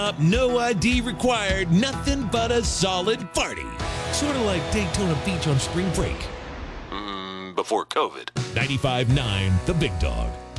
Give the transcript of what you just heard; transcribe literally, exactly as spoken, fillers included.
Up, no I D required, nothing but a solid party. Sort of like Daytona Beach on spring break. Mm, before COVID. ninety-five point nine The Big Dog.